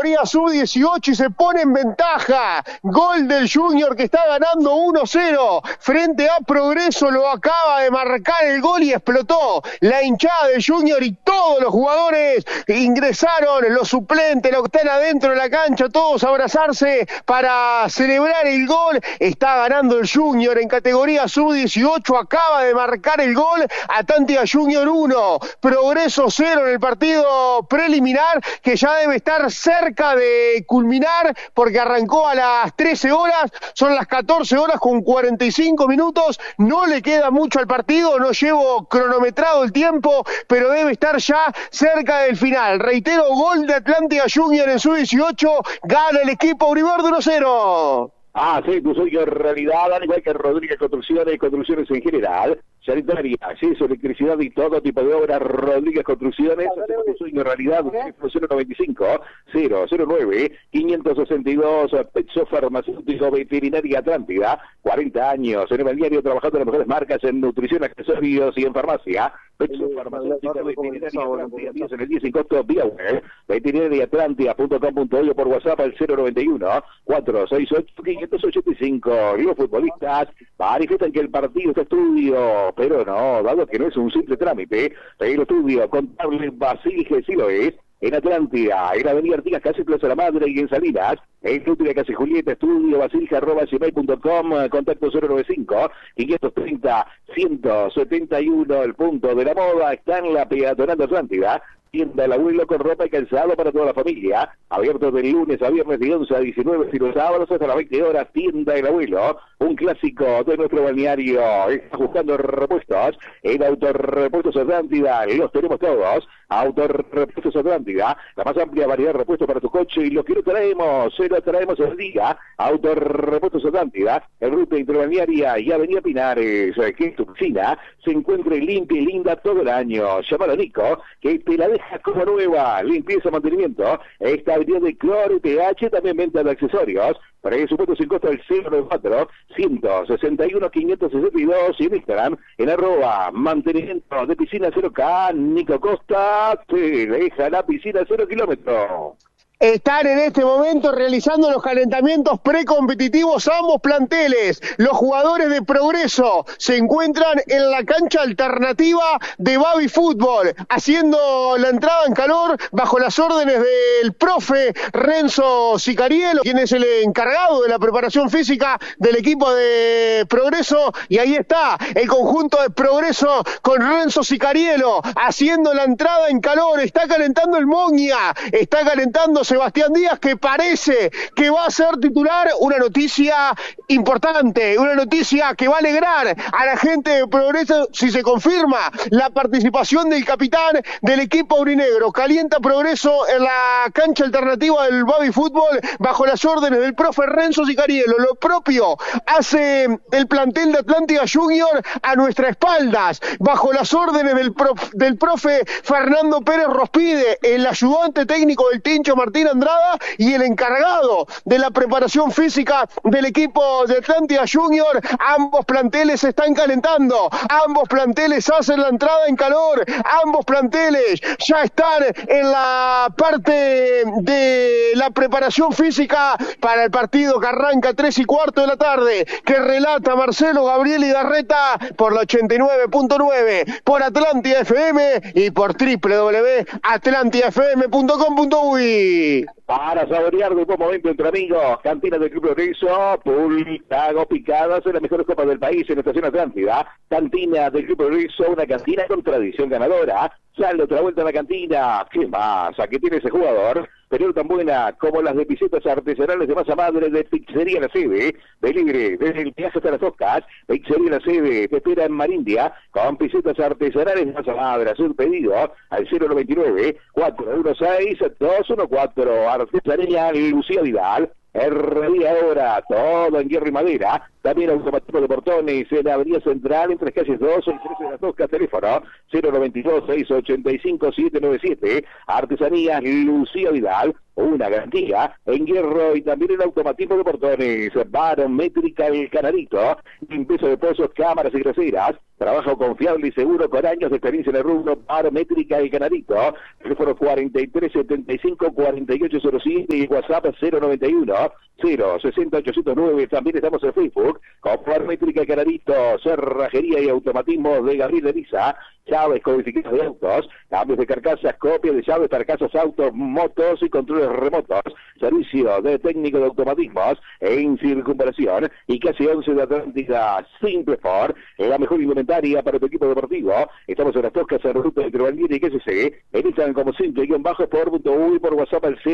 categoría sub-18 y se pone en ventaja. Gol del Junior que está ganando 1-0 frente a Progreso, lo acaba de marcar el gol y explotó la hinchada del Junior y todos los jugadores ingresaron, los suplentes, los que están adentro de la cancha, todos a abrazarse para celebrar el gol. Está ganando el Junior en categoría sub-18, acaba de marcar el gol. Atlántida Junior 1, Progreso 0 en el partido preliminar, que ya debe estar cerca de culminar porque arrancó a las 13 horas, son las 14 horas con 45 minutos, no le queda mucho al partido, no llevo cronometrado el tiempo, pero debe estar ya cerca del final. Reitero, gol de Atlántida Junior en su 18, gana el equipo Auriverde 1-0. Sí, tu sueño realidad, al igual que Rodríguez Construcciones y Construcciones en general. Sanitaria, acceso, electricidad y todo tipo de obras. Rodríguez Construcciones, hacemos tu sueño realidad. 095-009-562, Petso Farmacéutico Veterinaria Atlántida, 40 años en el balneario trabajando en las mejores marcas en nutrición, accesorios y en farmacia. Petso Farmacéutico Veterinaria Atlántida, en el 10 sin costo, vía web, veterinariaatlantia.com.uy o por WhatsApp al 091-468-585. Los futbolistas manifiestan que el partido está estudio, pero no, dado que no es un simple trámite, el estudio contable Basil Gesilo es en Atlántida, en Avenida Artigas, casi Plaza La Madre y en Salinas, en Nutria Casi Julieta, estudio basilja@gmail.com, contacto 095-530-171, el punto de la moda, está en la peatonal de Atlántida. Tienda El Abuelo con ropa y calzado para toda la familia, abierto de lunes a viernes de 11 a 19 y los sábados hasta las 20 horas, Tienda El Abuelo, un clásico de nuestro balneario. Está buscando repuestos en Autorepuestos Atlántida, los tenemos todos. Autorepuestos Atlántida, la más amplia variedad de repuestos para tu coche y lo que no traemos, se lo traemos al día. Autorepuestos Atlántida, en ruta interbalnearia y Avenida Pinares, que tu piscina se encuentre limpia y linda todo el año. Llámalo a Nico, que te la deja como nueva. Limpieza, mantenimiento, estabilidad de cloro y pH, también venta de accesorios. Presupuesto sin costo del 094-161-562 y en Instagram, en @mantenimiento de piscina 0K, Nico Costa, te deja la piscina 0 kilómetros. Están en este momento realizando los calentamientos precompetitivos ambos planteles. Los jugadores de Progreso se encuentran en la cancha alternativa de Baby Fútbol, haciendo la entrada en calor bajo las órdenes del profe Renzo Sicarielo, quien es el encargado de la preparación física del equipo de Progreso. Y ahí está el conjunto de Progreso con Renzo Sicarielo haciendo la entrada en calor. Está calentando el Moña, está calentando Sebastián Díaz, que parece que va a ser titular. Una noticia importante, una noticia que va a alegrar a la gente de Progreso si se confirma la participación del capitán del equipo aurinegro. Calienta Progreso en la cancha alternativa del Baby Fútbol bajo las órdenes del profe Renzo Sicarielo. Lo propio hace el plantel de Atlántida Junior a nuestras espaldas, bajo las órdenes del profe Fernando Pérez Rospide, el ayudante técnico del Tincho Martín Andrada y el encargado de la preparación física del equipo de Atlántida Junior. Ambos planteles se están calentando, ambos planteles hacen la entrada en calor, ambos planteles ya están en la parte de la preparación física para el partido que arranca a 3:15 de la tarde, que relata Marcelo Gabriel Idarreta por la 89.9, por Atlántida FM y por www.atlantidafm.com.uy. Para saborear de un buen momento entre amigos, cantina del Club Progreso, Pultago, picadas en las mejores copas del país en la Estación Atlántida. Cantina del Club Progreso, una cantina con tradición ganadora. Sale otra vuelta a la cantina. ¿Qué más? ¿A qué tiene ese jugador? Pero tan buena como las de pisetas artesanales de masa madre de Pizzería La Sede. De libre, desde el viaje hasta las Toscas. Pizzería La Sede te espera en Marindia con pisetas artesanales de masa madre. Haz un pedido al 099-416-214. Artesanía Lucía Vidal. Herrería ahora, todo en hierro y madera, también automatismo de portones en la Avenida Central, entre las calles 2 y 13 de las Toscas, teléfono 092-685-797, Artesanías Lucía Vidal, una garantía en hierro y también en automatismo de portones. Barométrica El Canarito, limpieza de pozos, cámaras y groseras. Trabajo confiable y seguro con años de experiencia en el rubro. Barométrica El Canarito. Teléfono 4375-4807 y WhatsApp 091-060-809. También estamos en Facebook con Barométrica El Canarito. Cerrajería y automatismo de Gabriel de Niza. Llaves codificadas de autos, cambios de carcasas, copias de llaves para casas, autos, motos y controles remotos. Servicio de técnico de automatismos en circunvalación y casi 11 de Atlántida. Simple Sport, la mejor indumentaria para tu equipo deportivo. Estamos en las Toscas, en ruta entre Valdiera y QSC. En Instagram como simple-sport.u y por WhatsApp al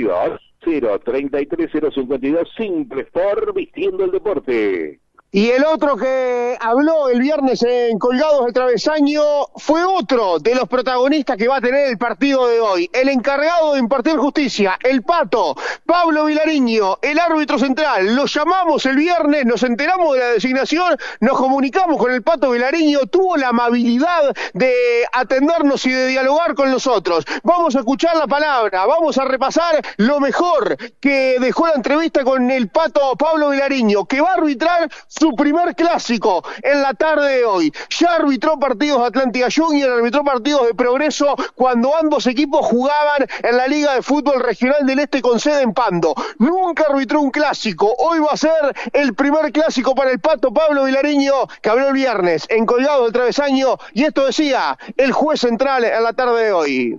092-033-052. Simple Sport, vistiendo el deporte. Y el otro que habló el viernes en Colgados del Travesaño fue otro de los protagonistas que va a tener el partido de hoy. El encargado de impartir justicia, el Pato, Pablo Vilariño, el árbitro central. Lo llamamos el viernes, nos enteramos de la designación, nos comunicamos con el Pato Vilariño, tuvo la amabilidad de atendernos y de dialogar con nosotros. Vamos a escuchar la palabra, vamos a repasar lo mejor que dejó la entrevista con el Pato Pablo Vilariño, que va a arbitrar su primer clásico en la tarde de hoy. Ya arbitró partidos de Atlántida Junior, arbitró partidos de Progreso cuando ambos equipos jugaban en la Liga de Fútbol Regional del Este con sede en Pando. Nunca arbitró un clásico. Hoy va a ser el primer clásico para el Pato Pablo Vilariño, que habló el viernes en Colgado del Travesaño, y esto decía el juez central en la tarde de hoy.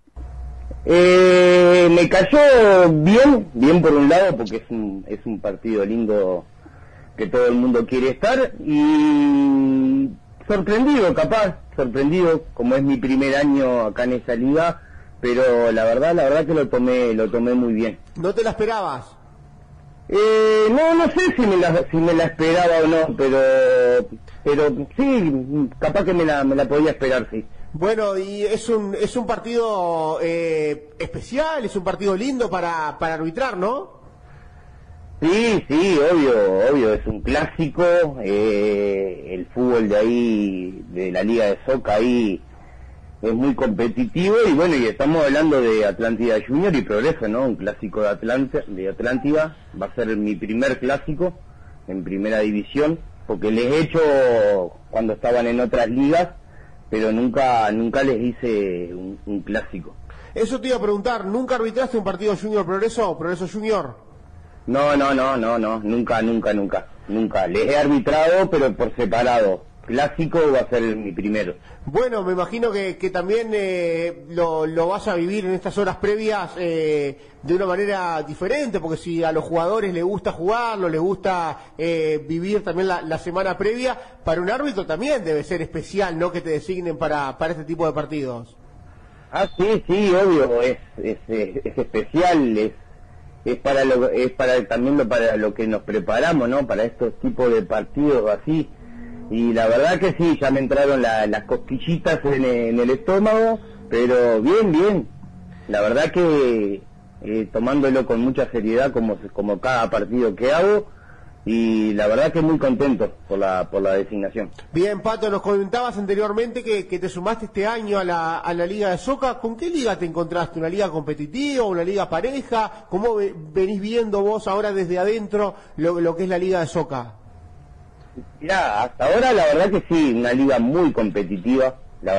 Me cayó bien por un lado, porque es un partido lindo que todo el mundo quiere estar, y sorprendido como es mi primer año acá en esa liga, pero la verdad que lo tomé muy bien. ¿No te la esperabas? No sé si me la esperaba o no, pero sí, capaz que me la podía esperar, sí. Bueno, y es un partido especial, es un partido lindo para arbitrar, ¿no? Sí, obvio, es un clásico, el fútbol de ahí, de la Liga de Soca ahí, es muy competitivo, y bueno, y estamos hablando de Atlántida Junior y Progreso, ¿no? Un clásico de Atlántida, va a ser mi primer clásico en primera división, porque les he hecho cuando estaban en otras ligas, pero nunca les hice un clásico. Eso te iba a preguntar, ¿nunca arbitraste un partido Junior Progreso Junior? No, nunca. Les he arbitrado, pero por separado. Clásico va a ser mi primero. Bueno, me imagino que también lo vas a vivir en estas horas previas de una manera diferente, porque si a los jugadores les gusta jugarlo, les gusta vivir también la semana previa, para un árbitro también debe ser especial, ¿no?, que te designen para este tipo de partidos. Ah, sí, obvio, es especial, es para lo que nos preparamos, ¿no? Para estos tipos de partidos así. Y la verdad que sí, ya me entraron las cosquillitas en el estómago, pero bien. La verdad que tomándolo con mucha seriedad como cada partido que hago, y la verdad que muy contento por la designación. Bien, Pato, nos comentabas anteriormente que te sumaste este año a la Liga de Soca. ¿Con qué liga te encontraste? ¿Una liga competitiva, una liga pareja? ¿Cómo venís viendo vos ahora desde adentro lo que es la Liga de Soca? Mirá, hasta ahora la verdad que sí, una liga muy competitiva,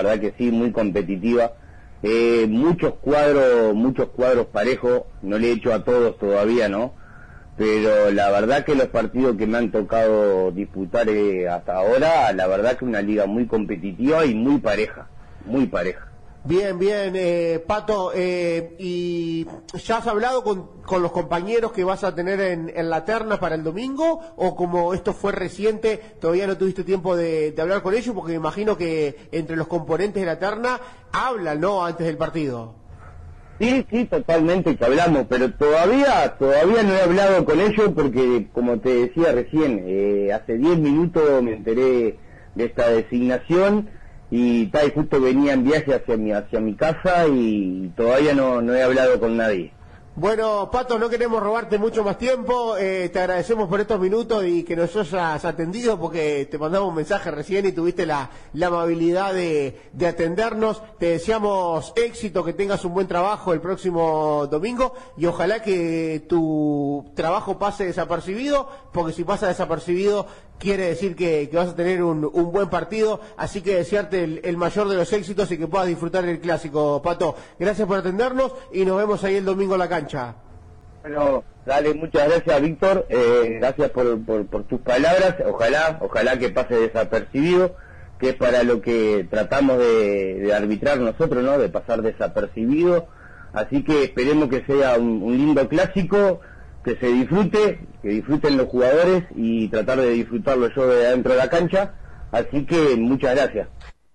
muchos cuadros parejos, no le he hecho a todos todavía, ¿no? Pero la verdad que los partidos que me han tocado disputar hasta ahora, la verdad que una liga muy competitiva y muy pareja. Bien, Pato, ¿y ya has hablado con los compañeros que vas a tener en la terna para el domingo? ¿O como esto fue reciente, todavía no tuviste tiempo de hablar con ellos? Porque me imagino que entre los componentes de la terna hablan, ¿no?, antes del partido. Sí, totalmente que hablamos, pero todavía no he hablado con ellos porque, como te decía recién, hace 10 minutos me enteré de esta designación y justo venía en viaje hacia mi casa y todavía no he hablado con nadie. Bueno, Pato, no queremos robarte mucho más tiempo, te agradecemos por estos minutos y que nos hayas atendido porque te mandamos un mensaje recién y tuviste la amabilidad de atendernos. Te deseamos éxito, que tengas un buen trabajo el próximo domingo y ojalá que tu trabajo pase desapercibido, porque si pasa desapercibido quiere decir que vas a tener un buen partido, así que desearte el mayor de los éxitos y que puedas disfrutar del clásico, Pato. Gracias por atendernos y nos vemos ahí el domingo en la cancha. Bueno, dale, muchas gracias, Víctor, gracias por tus palabras, ojalá que pase desapercibido, que es para lo que tratamos de arbitrar nosotros, ¿no?, de pasar desapercibido, así que esperemos que sea un lindo clásico, que se que disfruten los jugadores y tratar de disfrutarlo yo de adentro de la cancha, así que muchas gracias.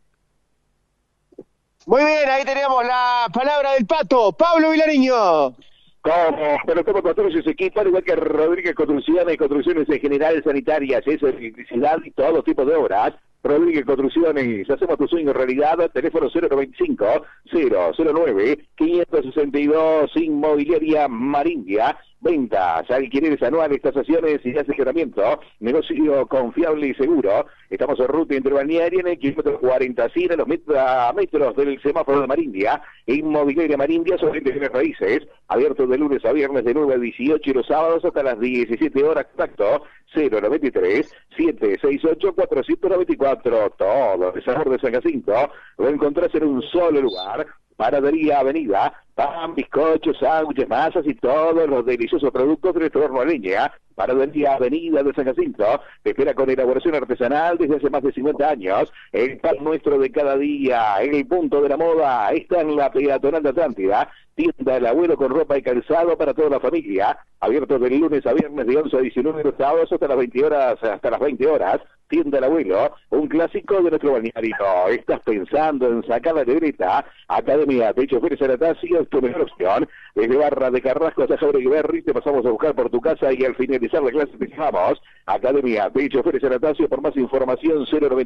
Muy bien, ahí tenemos la palabra del Pato, Pablo Vilariño. Pero como construye su equipo, al igual que Rodríguez Construcciones y Construcciones en general sanitarias, eso, electricidad y todo tipo de obras. Rodríguez Construcciones, hacemos tu sueño realidad, teléfono 095-009-562, Inmobiliaria Marindia, ventas, alquileres anuales, tasaciones y asesoramiento, negocio confiable y seguro. Estamos en ruta interbalnearia en el kilómetro 40, 100 a los metros del semáforo de Marindia. Inmobiliaria Marindia, sobre bienes raíces, abierto de lunes a viernes de 9 a 18 y los sábados hasta las 17 horas, contacto 093-768-494, todo el sabor de San Jacinto lo encontrás en un solo lugar. Panadería Avenida, pan, bizcochos, sándwiches, masas y todos los deliciosos productos del horno a leña. Panadería Avenida de San Jacinto te espera con elaboración artesanal desde hace más de 50 años. El pan nuestro de cada día, el punto de la moda, está en la peatonal de Atlántida. Tienda El Abuelo con ropa y calzado para toda la familia. Abierto de lunes a viernes de 11 a 19 los sábados hasta las 20 horas. Tienda El Abuelo, un clásico de nuestro balneario. ¿Estás pensando en sacar la libreta? Academia de Choferes Anastasio es tu mejor opción. Desde Barra de Carrasco hasta Jauregui te pasamos a buscar por tu casa y al finalizar la clase te dejamos. Academia de Choferes Anastasio, por más información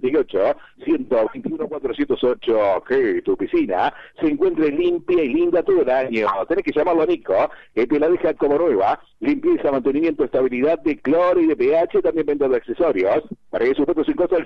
098-121-408. Que tu piscina se encuentre limpia y linda todo el año. Tenés que llamarlo a Nico, que te la deja como nueva. Limpieza, mantenimiento, estabilidad de cloro y de pH, también venta de accesorios. Para que sus fotos sin costo al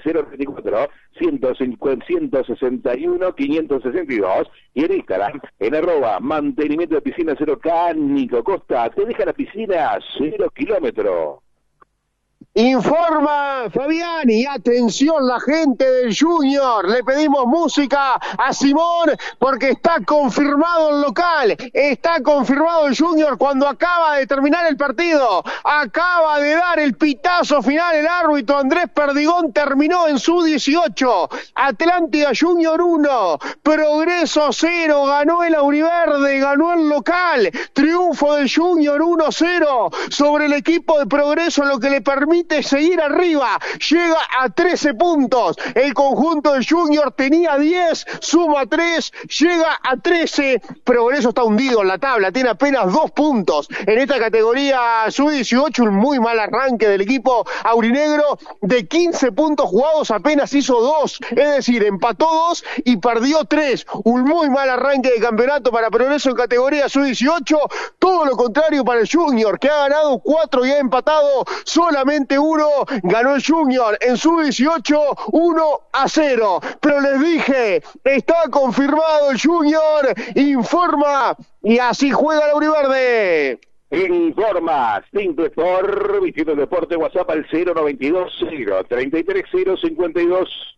024-161-562 y en Instagram en @mantenimiento de piscina 0K. Nico Costa te deja la piscina 0 kilómetros. Informa Fabián y atención la gente del Junior, le pedimos música a Simón porque está confirmado el local, está confirmado el Junior cuando acaba de terminar el partido, acaba de dar el pitazo final el árbitro Andrés Perdigón, terminó en su 18, Atlántida Junior 1, Progreso 0, ganó el Auriverde, ganó el local, triunfo del Junior 1-0 sobre el equipo de Progreso, lo que le permite seguir arriba, llega a 13 puntos, el conjunto del Junior tenía 10, suma 3, llega a 13, Progreso está hundido en la tabla, tiene apenas 2 puntos, en esta categoría sub-18, un muy mal arranque del equipo aurinegro, de 15 puntos jugados apenas hizo 2, es decir, empató 2 y perdió 3, un muy mal arranque de campeonato para Progreso en categoría sub-18, todo lo contrario para el Junior, que ha ganado 4 y ha empatado solamente 1, ganó el Junior en su 18 1-0, pero les dije, está confirmado el Junior, informa y así juega el Auriverde. Informa, Simple Sport, Vistiendo Deporte, WhatsApp al 092 033 052.